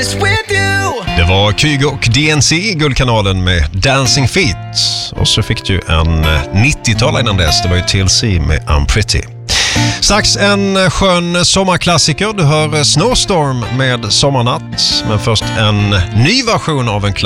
Det var Kygo och DNC i Guldkanalen med Dancing Feet. Och så fick du en 90-tal innan dess. Det var ju TLC med I'm Pretty. Strax en skön sommarklassiker. Du hör Snowstorm med Sommarnatt. Men först en ny version av en klassiker.